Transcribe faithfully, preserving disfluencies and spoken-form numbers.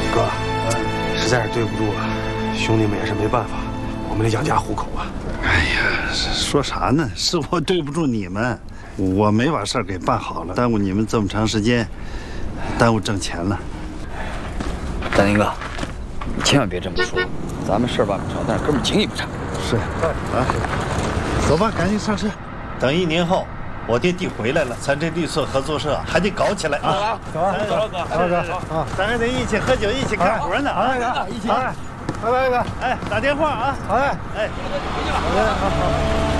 哥，实在是对不住了，兄弟们也是没办法，我们得养家糊口啊。 哎呀，说啥呢？是我对不住你们，我没把事儿给办好了，耽误你们这么长时间，耽误挣钱了。 大宁哥，你千万别这么说，咱们事儿办不成，但是哥们情义不差。 是啊，走吧，赶紧上车。等一年后，我爹地回来了，咱这绿色合作社还得搞起来啊！ 走啊，走了哥， 走走啊，咱还得一起喝酒，一起干活呢。好嘞，一起。拜拜哥，哎，打电话啊。好嘞，哎，好嘞，好好。